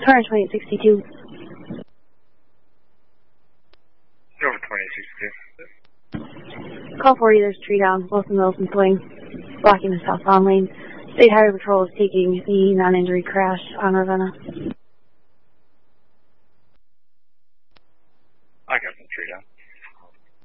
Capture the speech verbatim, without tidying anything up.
Turner twenty-eight sixty-two. Over twenty-eight sixty-two. Call forty, there's a tree down, Wilson Wilson swing, blocking the southbound lane. State Highway Patrol is taking the non-injury crash on Ravenna. I got some tree down.